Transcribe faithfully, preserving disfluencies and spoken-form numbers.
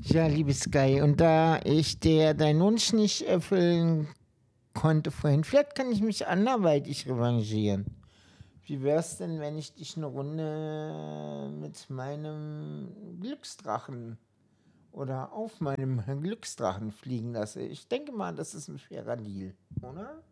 Ja, liebe Sky, und da ich dir deinen Wunsch nicht erfüllen konnte vorhin, vielleicht kann ich mich anderweitig revanchieren. Wie wär's denn, wenn ich dich eine Runde mit meinem Glücksdrachen oder auf meinem Glücksdrachen fliegen lasse? Ich denke mal, das ist ein fairer Deal, oder?